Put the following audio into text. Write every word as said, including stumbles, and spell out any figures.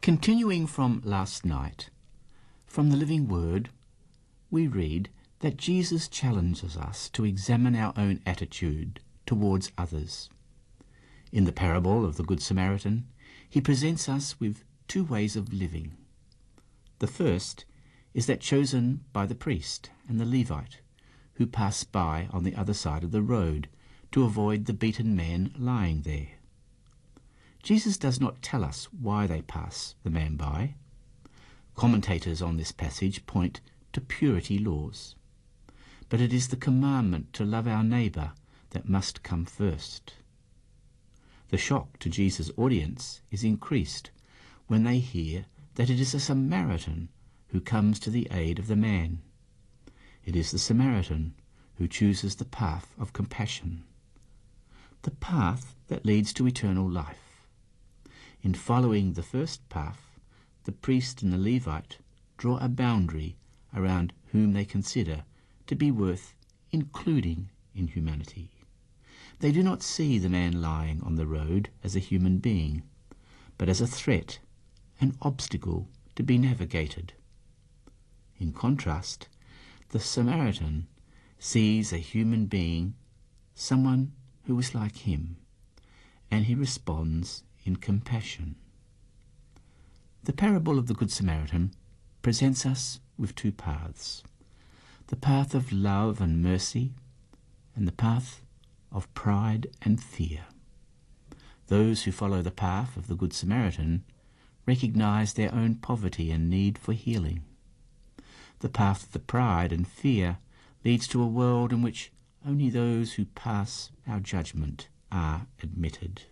Continuing from last night, from the Living Word, we read that Jesus challenges us to examine our own attitude towards others. In the parable of the Good Samaritan, he presents us with two ways of living. The first is that chosen by the priest and the Levite, who pass by on the other side of the road to avoid the beaten man lying there. Jesus does not tell us why they pass the man by. Commentators on this passage point to purity laws. But it is the commandment to love our neighbour that must come first. The shock to Jesus' audience is increased when they hear that it is a Samaritan who comes to the aid of the man. It is the Samaritan who chooses the path of compassion, the path that leads to eternal life. In following the first path, the priest and the Levite draw a boundary around whom they consider to be worth including in humanity. They do not see the man lying on the road as a human being, but as a threat, an obstacle to be navigated. In contrast, the Samaritan sees a human being, someone who is like him, and he responds in compassion. The parable of the Good Samaritan presents us with two paths, the path of love and mercy and the path of pride and fear. Those who follow the path of the Good Samaritan recognize their own poverty and need for healing. The path of the pride and fear leads to a world in which only those who pass our judgment are admitted.